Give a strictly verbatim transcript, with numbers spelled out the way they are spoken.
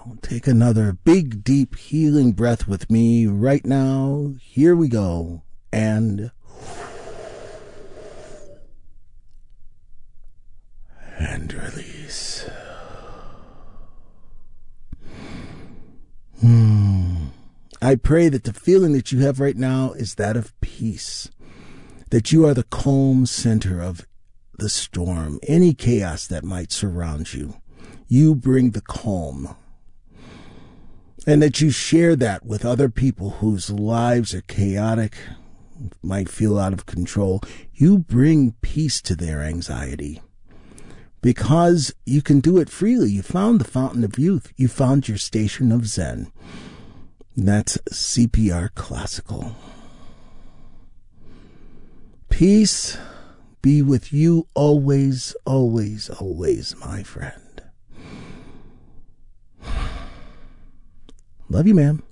Take another big, deep, healing breath with me right now. Here we go. And... and release. Hmm. I pray that the feeling that you have right now is that of peace. That you are the calm center of the storm, any chaos that might surround you. You bring the calm. And that you share that with other people whose lives are chaotic, might feel out of control. You bring peace to their anxiety. Because you can do it freely. You found the fountain of youth. You found your station of Zen. That's C P R Classical. Peace be with you always, always, always, my friend. Love you, ma'am.